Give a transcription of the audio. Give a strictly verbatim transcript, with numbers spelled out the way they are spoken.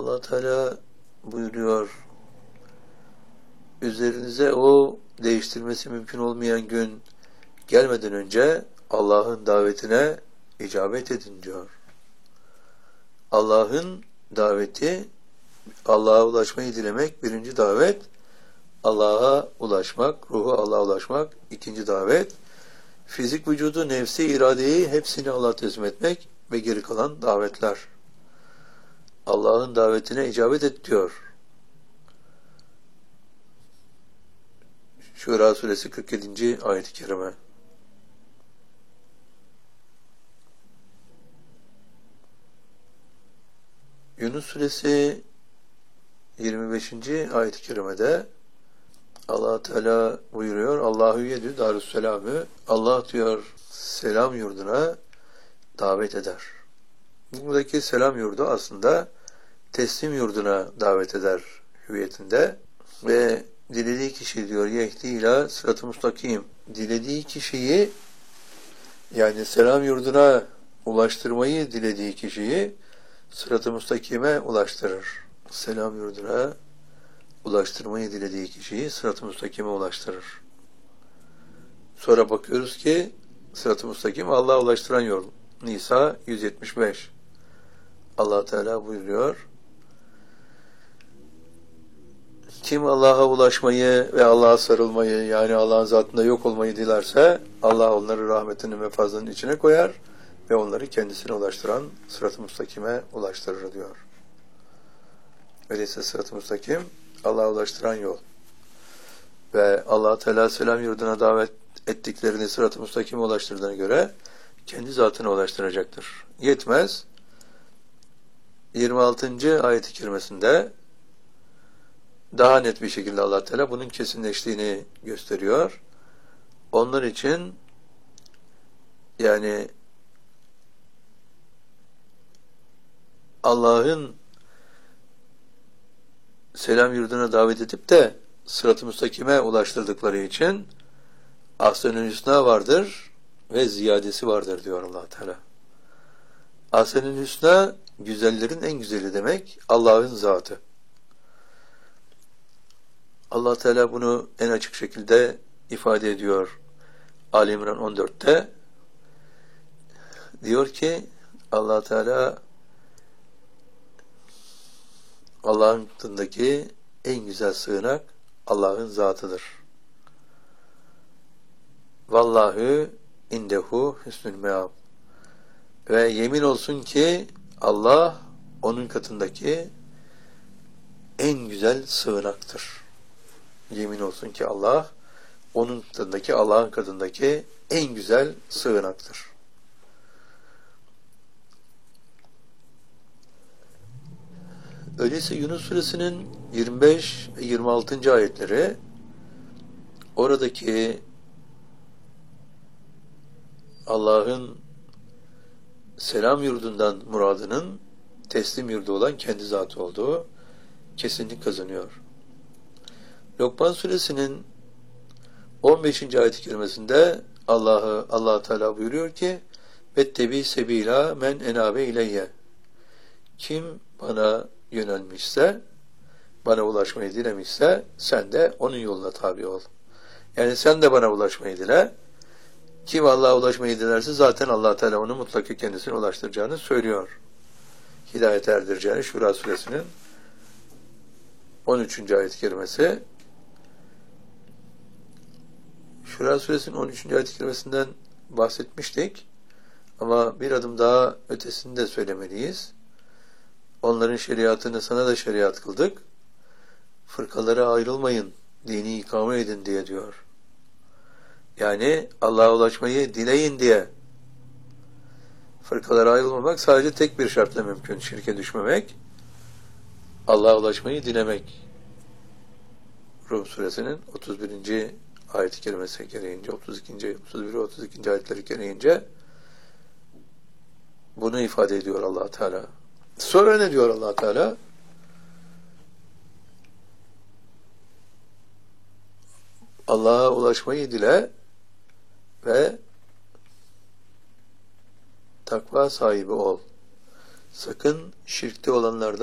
Allah Teala buyuruyor, üzerinize o değiştirmesi mümkün olmayan gün gelmeden önce Allah'ın davetine icabet edin diyor. Allah'ın daveti, Allah'a ulaşmayı dilemek birinci davet, Allah'a ulaşmak, ruhu Allah'a ulaşmak ikinci davet, fizik vücudu, nefsi, iradeyi hepsini Allah'a teslim etmek ve geri kalan davetler. Allah'ın davetine icabet et diyor. Şura suresi kırk yedinci ayet-i kerime. Yunus suresi yirmi beşinci ayet-i kerimede Allah Teala buyuruyor, Allahu yedü darüsselamü, Allah diyor selam yurduna davet eder. Buradaki selam yurdu aslında teslim yurduna davet eder hüviyetinde ve dilediği kişi diyor yehdi ila sırat-ı mustakim, dilediği kişiyi, yani selam yurduna ulaştırmayı dilediği kişiyi sırat-ı mustakime ulaştırır. Selam yurduna ulaştırmayı dilediği kişiyi sırat-ı mustakime ulaştırır. Sonra bakıyoruz ki sırat-ı mustakim Allah'a ulaştıran yol. Nisa yüz yetmiş beş. Allah Teala buyuruyor, kim Allah'a ulaşmayı ve Allah'a sarılmayı, yani Allah'ın zatında yok olmayı dilerse Allah onları rahmetinin ve fazlının içine koyar ve onları kendisine ulaştıran sırat-ı mustakime ulaştırır diyor. Öyleyse sırat-ı mustakim Allah'a ulaştıran yol. Ve Allah Teala selam yurduna davet ettiklerini sırat-ı mustakime ulaştırdığına göre kendi zatına ulaştıracaktır. Yetmez. yirmi altıncı ayet-i kerimesinde daha net bir şekilde Allah Teala bunun kesinleştiğini gösteriyor. Onlar için yani Allah'ın selam yurduna davet edip de sırat-ı müstakime ulaştırdıkları için ahsen-ül hüsna vardır ve ziyadesi vardır diyor Allah Teala. Ahsen-ül hüsna güzellerin en güzeli demek, Allah'ın zatı. Allah Teala bunu en açık şekilde ifade ediyor Ali İmran on dörtte. Diyor ki Allah Teala Allah'ın katındaki en güzel sığınak Allah'ın zatıdır. Vallahu indehu hüsnül meab. Ve yemin olsun ki Allah onun katındaki en güzel sığınaktır. Yemin olsun ki Allah onun katındaki, Allah'ın katındaki en güzel sığınaktır. Öyleyse Yunus suresinin yirmi beş ve yirmi altıncı ayetleri oradaki Allah'ın selam yurdundan muradının teslim yurdu olan kendi zatı olduğu kesinlik kazanıyor. Lokman suresinin on beşinci ayet-i kerimesinde Allah'ı Allah Teala buyuruyor ki vettebi sebila men enabe ileyye. Kim bana yönelmişse, bana ulaşmayı dilemişse sen de onun yoluna tabi ol. Yani sen de bana ulaşmayı dile. Kim Allah'a ulaşmayı dilerse zaten Allah Teala onu mutlaka kendisine ulaştıracağını söylüyor. Hidayet erdireceğini Şura suresinin on üçüncü ayet-i kerimesi. Şura suresinin on üçüncü ayet-i kerimesinden bahsetmiştik. Ama bir adım daha ötesini de söylemeliyiz. Onların şeriatını sana da şeriat kıldık. Fırkalara ayrılmayın, dini ikame edin diye diyor. Yani Allah'a ulaşmayı dileyin diye. Fırkalara ayrılmamak sadece tek bir şartla mümkün. Şirke düşmemek, Allah'a ulaşmayı dilemek. Rum suresinin otuz birinci ayet-i kerimesi gereğince, otuz ikinci, otuz bir ve otuz ikinci ayetleri gereğince bunu ifade ediyor Allah Teala. Sonra ne diyor Allah Teala? Allah'a ulaşmayı dile ve takva sahibi ol. Sakın şirkte olanlardan